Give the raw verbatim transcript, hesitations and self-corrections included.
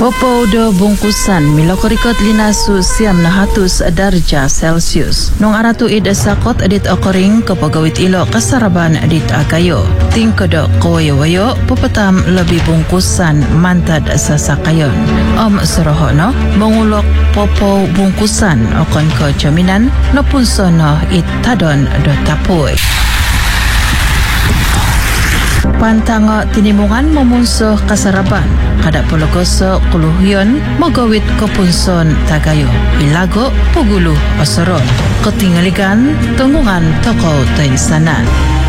Popo do bungkusan milokorikot linasu siam na hatus darjah Celsius. Nung aratu id sakot adit okoring kapagawit ilo kasaraban adit agayo. Tingkodok kawayo-wayo pupatam lebih bungkusan mantad sa sakayon. Om sorohono mengulok popo bungkusan okon ko jaminan no punsono it tadon do tapoy. Pantango tinimungan memunsuh kasaraban kada pologoso kuluhyon magawit kopunson tagayo ilago pugulu osoron ketinggalikan tunggungan toko taisanan.